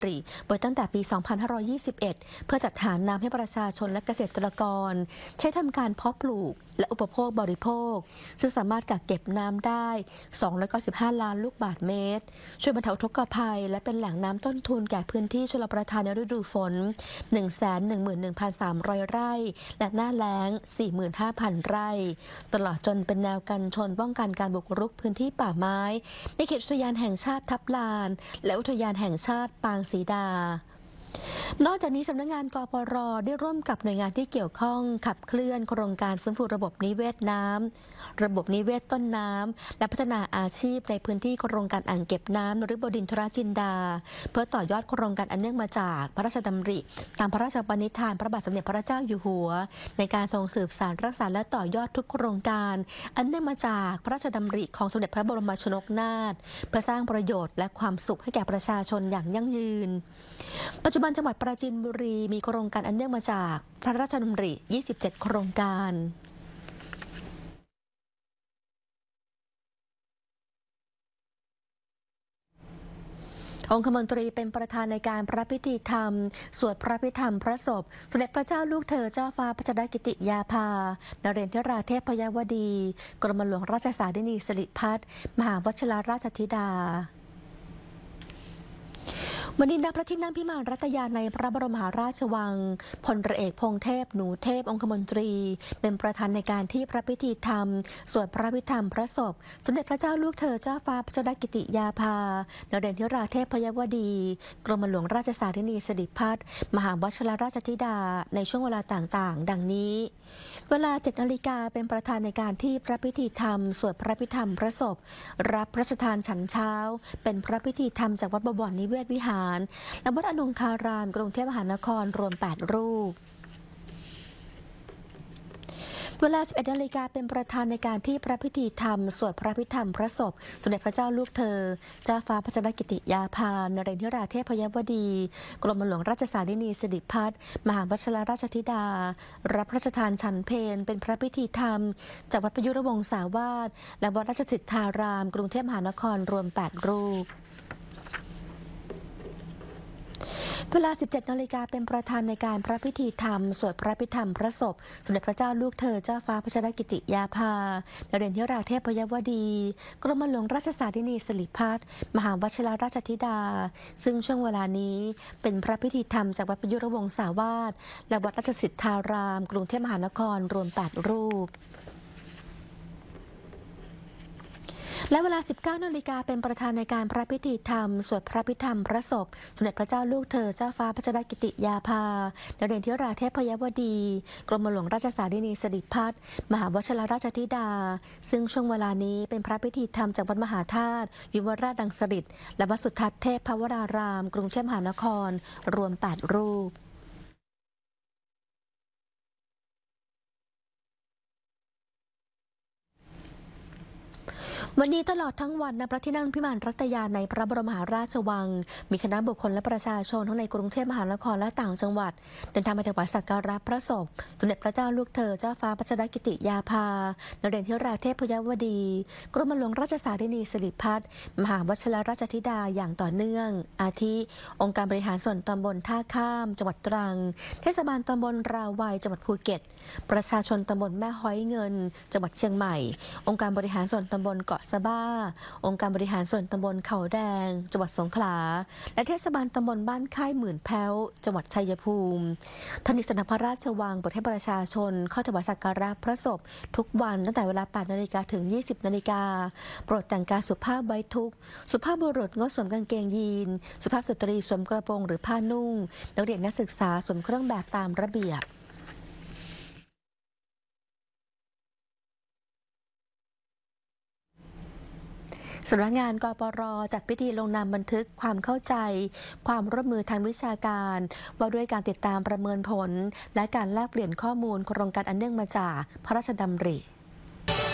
ริไว้ตั้งแต่ปี 2521 เพื่อจัดหาน้ำให้ประชาชนและเกษตรกรใช้ทำการเพาะปลูกและอุปโภคบริโภคซึ่งสามารถกักเก็บน้ำได้ 295 ล้านลูกบาศก์เมตรช่วยบรรเทาทุกขภัยและเป็นแหล่งน้ำต้นทุนแก่พื้นที่ชลประทานในฤดูฝน 111,300 ไร่และหน้าแล้ง 45,000 ไร่ตลอดจนเป็นแนวกันชนป้องกันการบุกรุกพื้นที่ป่าไม้ในเขตอุทยานแห่งชาติทับลานและอุทยานแห่งชาติปางศรีดานอกจากนี้สำนักงานกปร.ได้ร่วมกับหน่วยงานที่เกี่ยวข้องขับเคลื่อนโครงการฟื้นฟูระบบนิเวศน้ำระบบนิเวศต้นน้ำและพัฒนาอาชีพในพื้นที่โครงการอ่างเก็บน้ำนฤบดินทรจินดาเพื่อต่อยอดโครงการอันเนื่องมาจากพระราชดำริตามพระราชปณิธานพระบาทสมเด็จพระเจ้าอยู่หัวในการทรงสืบสานรักษาและต่อยอดทุกโครงการอันเนื่องมาจากพระราชดำริของสมเด็จพระบรมชนกนาถเพื่อสร้างประโยชน์และความสุขให้แก่ประชาชนอย่างยั่งยืนปัจจุบันจังหวัดปราจีนบุรีมีโครงการอันเนื่องมาจากพระราชดำริ 27 โครงการองคมนตรีเป็นประธานในการพระพิธีธรรมสวดพระพิธรรมพระศพสมเด็จพระเจ้าลูกเธอเจ้าฟ้าพัชรกิติยาภานเรนทราเทพยวดีกรมหลวงราชสารินีสิริพัฒน์มหาวชิรราชธิดาวันนี้ณพระที่นั่งพิมานรัตยาในพระบรมมหาราชวังพลเรือเอกพงษ์เทพหนูเทพองคมนตรีเป็นประธานในการที่พระพิธีธรรมสวดพระพิธรรมพระศพสมเด็จพระเจ้าลูกเธอเจ้าฟ้าพัชรกิติยาภานเรนทราเทพยวดีกรมหลวงราชสารินีสิริพัฒน์มหาวชิรราชธิดาในช่วงเวลาต่างๆดังนี้เวลา 7 นาฬิกาเป็นประธานในการที่พระพิธีธรรมสวดพระพิธรรมพระศพรับพระราชทานฉันเช้าเป็นพระพิธีธรรมจากวัดบวรนิเวศวิหารและวัดอนงคารามกรุงเทพมหานครรวม 8 รูปเวลา 11 นาฬิกาเป็นประธานในการที่พระพิธีธรรมสวดพระพิธรรมพระศพสมเด็จพระเจ้าลูกเธอเจ้าฟ้าพัชรกิติยาภานเรนทราเทพยวดีกรมหลวงราชสารินีสิริพัฒน์มหาวชิรราชธิดารับพระราชทานฉันเพลเป็นพระพิธีธรรมจากวัดประยุรวงศาวาสและวัดราชสิทธารามกรุงเทพมหานครรวม 8 รูปเวลา 17 นาฬิกาเป็นประธานในการพระพิธีธรรมสวดพระพิธรรมพระศพสมเด็จพระเจ้าลูกเธอเจ้าฟ้าพัชรกิติยาภานเรนทราเทพยวดีกรมหลวงราชสารินีสิริพัฒน์มหาวชิรราชธิดาซึ่งช่วงเวลานี้เป็นพระพิธีธรรมจากวัดประยุรวงศาวาสและวัดราชสิทธารามกรุงเทพมหานครรวม 8 รูปและเวลา 19 นาฬิกาเป็นประธานในการพระพิธีธรรมสวดพระพิธรรมพระศพสมเด็จพระเจ้าลูกเธอเจ้าฟ้าพัชรกิติยาภานเรนทราเทพยวดีกรมหลวงราชสารินีสิริพัฒน์มหาวชิรราชธิดาซึ่งช่วงเวลานี้เป็นพระพิธีธรรมจากวัดมหาธาตุยุวราชดังสฤษดิ์และวัดสุทัศน์เทพภวรารามกรุงเทพมหานครรวม 8 รูปวันนี้ตลอดทั้งวันณพระที่นั่งพิมานรัตยาในพระบรมมหาราชวังมีคณะบุคคลและประชาชนทั้งในกรุงเทพมหานครและต่างจังหวัดเดินทางไปถวายสักการะพระศพสมเด็จพระเจ้าลูกเธอเจ้าฟ้าพัชรกิติยาภานเรนทราเทพยวดีกรมหลวงราชสารินีสิริพัฒน์มหาวชิรราชธิดาอย่างต่อเนื่องอาทิองค์การบริหารส่วนตำบลท่าข้ามจังหวัดตรังเทศบาลตำบลราวัยจังหวัดภูเก็ตประชาชนตำบลแม่ฮ้อยเงินจังหวัดเชียงใหม่องค์การบริหารส่วนตำบลเกาะสะบ้าองค์การบริหารส่วนตำบลเขาแดงจังหวัดสงขลาและเทศบาลตำบลบ้านค่ายหมื่นแพ้วจังหวัดชัยภูมิทนิสนพระราชวังเปิดให้ประชาชนเข้าถวายสักการะพระศพทุกวันตั้งแต่เวลา 8 นาฬิกาถึง 20 นาฬิกาโปรดแต่งกายสุภาพไว้ทุกสุภาพบุรุษงดสวมกางเกงยีนสุภาพสตรีสวมกระโปรงหรือผ้านุ่งนักเรียนนักศึกษาสวมเครื่องแบบตามระเบียบสำนักงานกปร.จัดพิธีลงนามบันทึกความเข้าใจความร่วมมือทางวิชาการว่าด้วยการติดตามประเมินผลและการแลกเปลี่ยนข้อมูลโครงการอันเนื่องมาจากพระราชดำริ